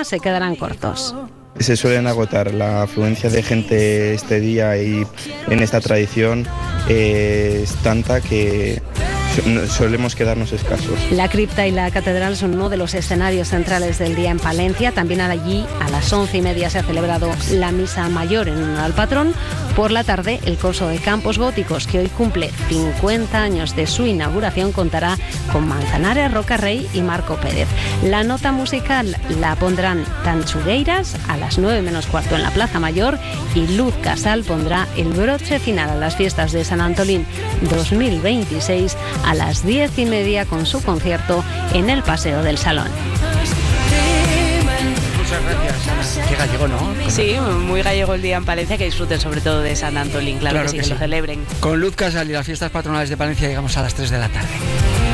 problemas se quedarán cortos. Se suelen agotar. La afluencia de gente este día y en esta tradición es tanta que solemos quedarnos escasos. La cripta y la catedral son uno de los escenarios centrales del día en Palencia. También allí a las 11:30 se ha celebrado la misa mayor en honor al patrón. Por la tarde, el Corso de Campos Góticos, que hoy cumple 50 años de su inauguración, contará con Manzanares, Roca Rey y Marco Pérez. La nota musical la pondrán Tanchugueiras a las 9 menos cuarto en la Plaza Mayor, y Luz Casal pondrá el broche final a las fiestas de San Antolín 2026 a las 10:30 con su concierto en el Paseo del Salón. Muchas gracias, Ana. Qué gallego, ¿no? Sí, muy gallego el día en Palencia, que disfruten sobre todo de San Antolín, claro que sí, que lo celebren. Con Luz Casal y las fiestas patronales de Palencia llegamos a las 3 de la tarde.